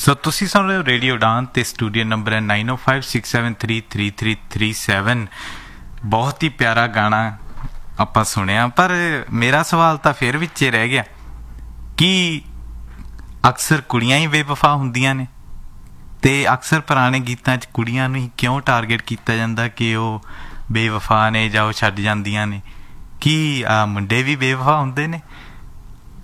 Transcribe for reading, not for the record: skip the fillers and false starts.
ਸੋ ਤੁਸੀਂ ਸੁਣ ਰਹੇ ਹੋ ਰੇਡੀਓ ਡਾਨ ਤੇ ਸਟੂਡੀਓ ਨੰਬਰ ਹੈ 9056733337। ਬਹੁਤ ਹੀ ਪਿਆਰਾ ਗਾਣਾ ਆਪਾਂ ਸੁਣਿਆ, ਪਰ ਮੇਰਾ ਸਵਾਲ ਤਾਂ ਫਿਰ ਵਿੱਚ ਰਹਿ ਗਿਆ ਕਿ ਅਕਸਰ ਕੁੜੀਆਂ ਹੀ ਬੇਵਫਾ ਹੁੰਦੀਆਂ ਨੇ ਤੇ ਅਕਸਰ ਪੁਰਾਣੇ ਗੀਤਾਂ 'ਚ ਕੁੜੀਆਂ ਨੂੰ ਹੀ ਕਿਉਂ ਟਾਰਗੇਟ ਕੀਤਾ ਜਾਂਦਾ ਕਿ ਉਹ ਬੇਵਫਾ ਨੇ ਜਾਂ ਉਹ ਛੱਡ ਜਾਂਦੀਆਂ ਨੇ? ਕੀ ਮੁੰਡੇ ਵੀ ਬੇਵਫਾ ਹੁੰਦੇ ਨੇ?